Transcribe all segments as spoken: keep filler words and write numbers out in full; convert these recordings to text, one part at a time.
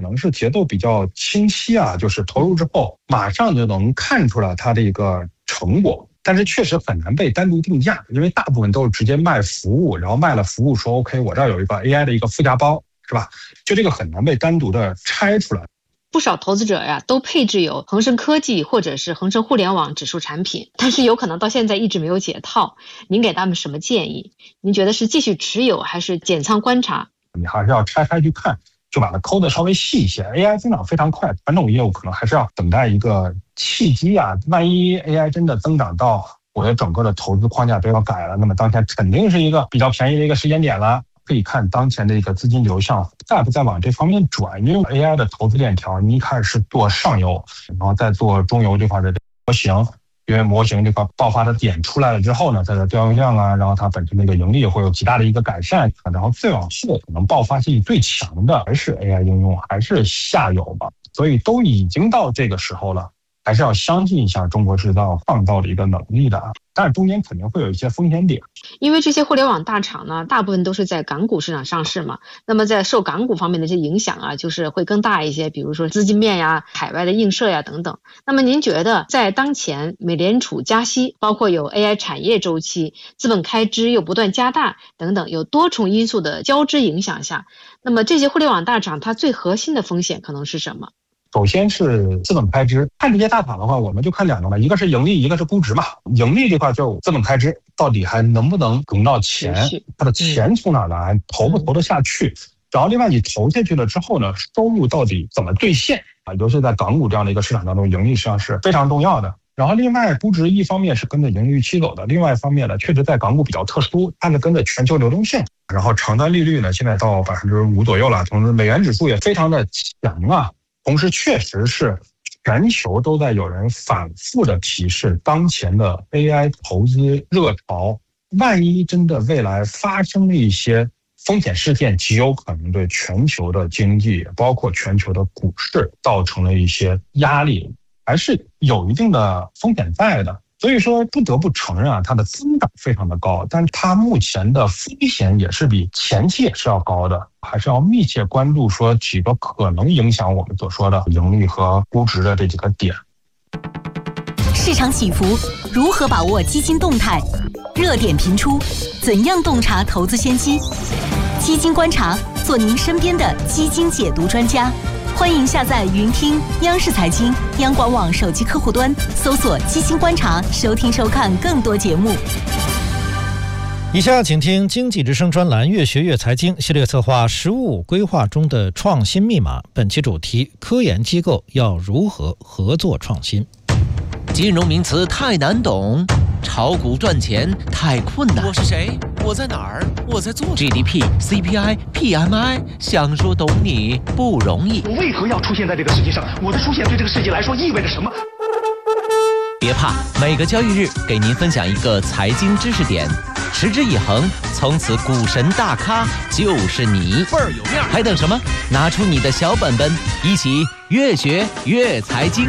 可能是节奏比较清晰啊，就是投入之后马上就能看出来它的一个成果。但是确实很难被单独定价，因为大部分都是直接卖服务，然后卖了服务说 OK 我这儿有一个 A I 的一个附加包，是吧？就这个很难被单独的拆出来。 不少投资者呀都配置有恒生科技或者是恒生互联网指数产品，但是有可能到现在一直没有解套。您给他们什么建议？您觉得是继续持有还是减仓观察？ 你还是要拆开去看，就把它抠得稍微细一些。A I 增长非常快，传统业务可能还是要等待一个契机啊。万一 A I 真的增长到我的整个的投资框架都要改了，那么当前肯定是一个比较便宜的一个时间点了。可以看当前的一个资金流向在不在往这方面转，因为 A I 的投资链条，你一开始是做上游，然后再做中游这块的模型，因为模型这块爆发的点出来了之后呢，它的调用量啊，然后它本身的一个盈利会有极大的一个改善，然后再往后可能爆发性最强的还是 A I 应用，还是下游吧。所以都已经到这个时候了，还是要相信一下中国制造创造的一个能力的，但是中间肯定会有一些风险点。 因为这些互联网大厂呢，大部分都是在港股市场上市嘛，那么在受港股方面的一些影响啊，就是会更大一些，比如说资金面呀、海外的映射呀等等。那么您觉得在当前美联储加息，包括有 A I 产业周期、资本开支又不断加大等等，有多重因素的交织影响下，那么这些互联网大厂它最核心的风险可能是什么？ 首先是资本开支，看这些大厂的话，我们就看两个嘛，一个是盈利，一个是估值嘛。盈利这块就资本开支到底还能不能融到钱，它的钱从哪来，投不投得下去。然后另外你投下去了之后呢，收入到底怎么兑现啊？尤其在港股这样的一个市场当中，盈利实际上是非常重要的。然后另外估值一方面是跟着盈利预期走的，另外一方面呢，确实在港股比较特殊，它是跟着全球流动性，然后长端利率呢现在到百分之五左右了，同时美元指数也非常的强啊。同时确实是全球都在有人反复的提示，当前的 A I 投资热潮，万一真的未来发生了一些风险事件，极有可能对全球的经济，包括全球的股市造成了一些压力，还是有一定的风险在的。所以说不得不承认啊，它的增长非常的高，但它目前的风险也是比前期也是要高的，还是要密切关注说几个可能影响我们所说的盈利和估值的这几个点。 市场起伏，如何把握基金动态？热点频出，怎样洞察投资先机？基金观察，做您身边的基金解读专家。欢迎下载云听央视财经、央广网手机客户端，搜索基金观察，收听收看更多节目。 以下请听经济之声专栏越学越财经系列策划十五规划中的创新密码，本期主题：科研机构要如何合作创新。 金融名词太难懂，炒股赚钱太困难。 我是谁？我在哪儿？我在做什么 ？G D P、C P I、P M I， 想说懂你不容易。 我为何要出现在这个世界上？我的出现对这个世界来说意味着什么？ 别怕，每个交易日给您分享一个财经知识点，持之以恒，从此股神大咖就是你。 倍儿有面， 还等什么？拿出你的小本本，一起越学越财经。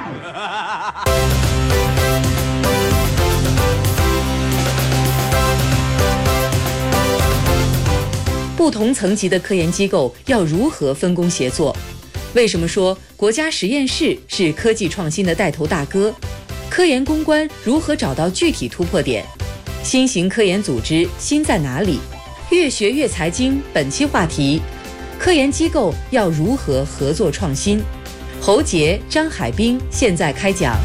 不同层级的科研机构要如何分工协作？为什么说国家实验室是科技创新的带头大哥？科研攻关如何找到具体突破点？新型科研组织新在哪里？越学越财经本期话题：科研机构要如何合作创新？侯杰、张海滨现在开讲。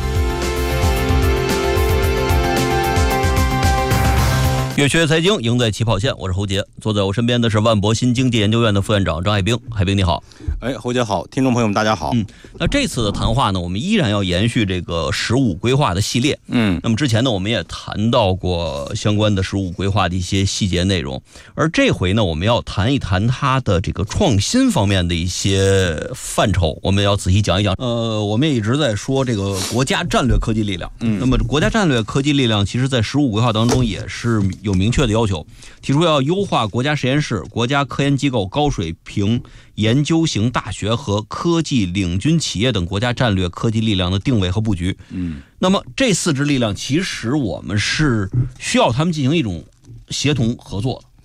越学财经，赢在起跑线。我是侯杰，坐在我身边的是万博新经济研究院的副院长张海滨。海滨你好。 哎，侯杰好，听众朋友们大家好。 嗯，那这次的谈话呢，我们依然要延续这个十五规划的系列。 嗯， 那么之前呢，我们也谈到过相关的十五规划的一些细节内容，而这回呢，我们要谈一谈它的这个创新方面的一些范畴，我们要仔细讲一讲。呃，我们也一直在说这个国家战略科技力量。嗯，那么国家战略科技力量，其实在十五规划当中也是有明确的要求，提出要优化国家实验室、国家科研机构、高水平研究型大学和科技领军企业等国家战略科技力量的定位和布局。 嗯， 那么这四支力量其实我们是需要他们进行一种协同合作的。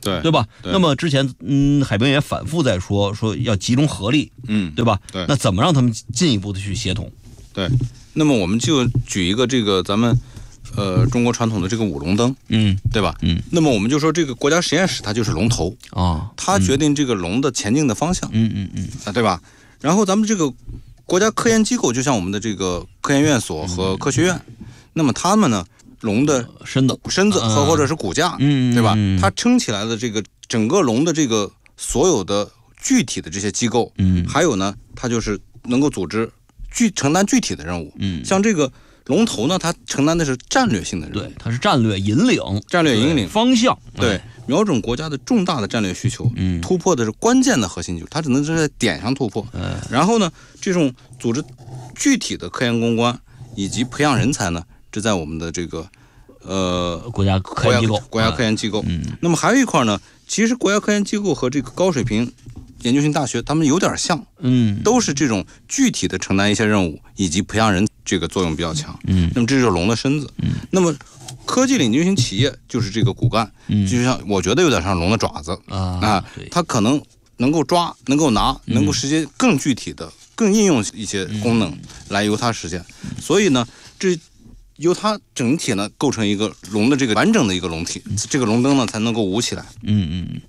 对对吧？那么之前嗯，海冰也反复在说说要集中合力，嗯，对吧？ 对。 那怎么让他们进一步的去协同？ 对。那么我们就举一个这个咱们呃中国传统的这个五龙灯，嗯，对吧？嗯。那么我们就说这个国家实验室它就是龙头啊，它决定这个龙的前进的方向，嗯嗯嗯，啊，对吧？然后咱们这个国家科研机构，就像我们的这个科研院所和科学院，嗯、那么他们呢，龙的身子、 身子和或者是骨架，嗯，对吧？ 嗯、 它撑起来的这个整个龙的这个所有的具体的这些机构，嗯，还有呢，它就是能够组织具承担具体的任务，嗯，像这个龙头呢，它承担的是战略性的任务， 对，它是战略引领、 战略引领方向， 对。瞄准国家的重大的战略需求，嗯，突破的是关键的核心技术，它只能是在点上突破。嗯，然后呢，这种组织具体的科研攻关以及培养人才呢，这在我们的这个呃国家科研机构、 国家科研机构。嗯，那么还有一块呢，其实国家科研机构和这个高水平研究型大学，他们有点像，嗯，都是这种具体的承担一些任务以及培养人这个作用比较强。嗯，那么这就是龙的身子。嗯，那么科技领军型企业就是这个骨干，嗯，就像我觉得有点像龙的爪子啊，啊，它可能能够抓，能够拿，能够实现更具体的、更应用一些功能来由它实现。所以呢，这由它整体呢构成一个龙的这个完整的一个龙体，这个龙灯呢才能够舞起来。 嗯嗯嗯。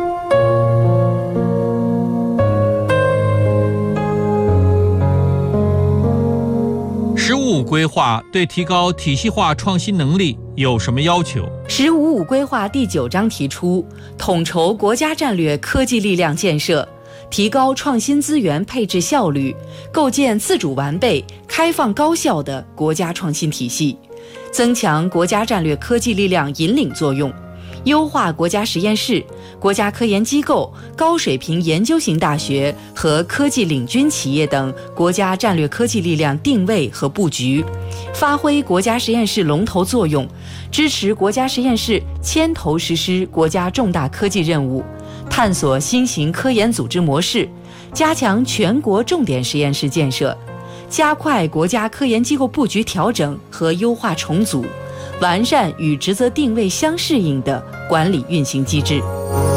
十五五规划对提高体系化创新能力有什么要求？ 十五五规划第九章提出，统筹国家战略科技力量建设，提高创新资源配置效率，构建自主完备、开放高效的国家创新体系，增强国家战略科技力量引领作用，优化国家实验室、国家科研机构、高水平研究型大学和科技领军企业等国家战略科技力量定位和布局，发挥国家实验室龙头作用，支持国家实验室牵头实施国家重大科技任务，探索新型科研组织模式，加强全国重点实验室建设，加快国家科研机构布局调整和优化重组，完善与职责定位相适应的管理运行机制。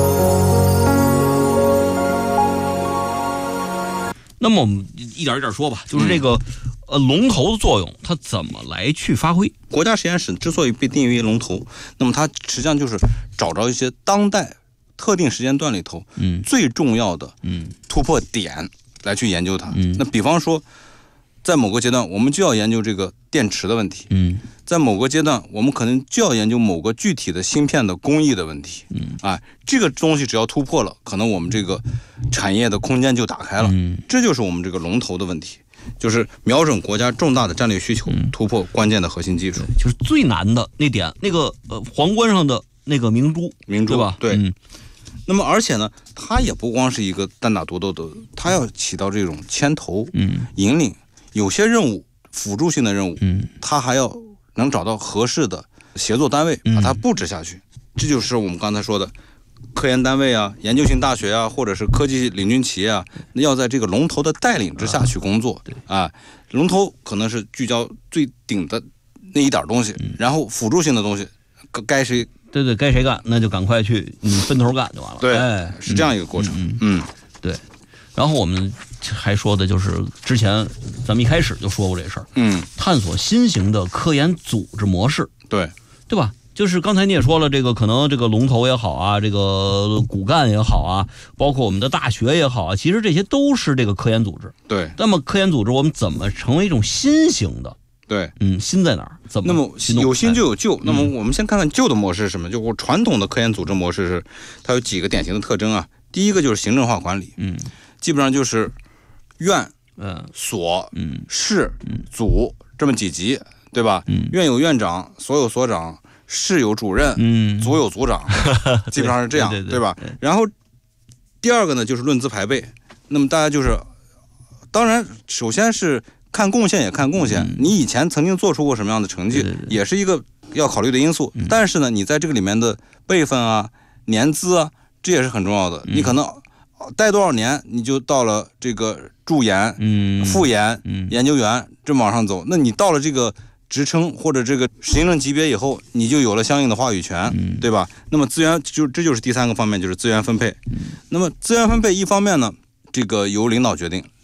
那么我们一点一点说吧，就是这个、嗯、呃龙头的作用，它怎么来去发挥？ 国家实验室之所以被定义为龙头，那么它实际上就是找着一些当代特定时间段里头，嗯，最重要的嗯突破点来去研究它。嗯，那比方说，在某个阶段，我们就要研究这个电池的问题。嗯，在某个阶段，我们可能就要研究某个具体的芯片的工艺的问题。嗯，啊，这个东西只要突破了，可能我们这个产业的空间就打开了。嗯，这就是我们这个龙头的问题，就是瞄准国家重大的战略需求，突破关键的核心技术， 就是最难的那点，那个呃皇冠上的那个明珠， 明珠对吧？ 对。 嗯， 那么而且呢，它也不光是一个单打独斗的，它要起到这种牵头、嗯，引领。有些任务辅助性的任务，嗯，它还要能找到合适的协作单位，把它布置下去。嗯、这就是我们刚才说的，科研单位啊、研究型大学啊，或者是科技领军企业啊，要在这个龙头的带领之下去工作。啊，啊龙头可能是聚焦最顶的那一点东西，嗯、然后辅助性的东西，该谁对对该谁干，那就赶快去你分头干就完了。 对， 哎、 是这样一个过程。嗯，嗯嗯对。然后我们还说的就是之前咱们一开始就说过这事儿，嗯，探索新型的科研组织模式， 对对吧？就是刚才你也说了，这个可能这个龙头也好啊，这个骨干也好啊，包括我们的大学也好啊，其实这些都是这个科研组织。 对， 那么科研组织我们怎么成为一种新型的？ 对， 嗯，新在哪儿？怎么？ 那么有新就有旧。哎、那么我们先看看旧的模式是什么？就我传统的科研组织模式是，它有几个典型的特征啊。第一个就是行政化管理，嗯。基本上就是院、嗯、所、嗯、市、嗯、组这么几级，对吧？嗯、院有院长，所有所长，市有主任，嗯、组有组长，基本上是这样， 对, 对, 对, 对吧？然后第二个呢，就是论资排辈。那么大家就是，当然，首先是看贡献也看贡献，嗯、你以前曾经做出过什么样的成绩， 对对对也是一个要考虑的因素。嗯、但是呢，你在这个里面的辈分啊、年资啊，这也是很重要的。嗯、你可能待多少年，你就到了这个助研、嗯、副研、嗯、研究员这么往上走。那你到了这个职称或者这个行政级别以后，你就有了相应的话语权， 嗯、 对吧？那么资源就这就是第三个方面，就是资源分配。嗯、那么资源分配一方面呢，这个由领导决定；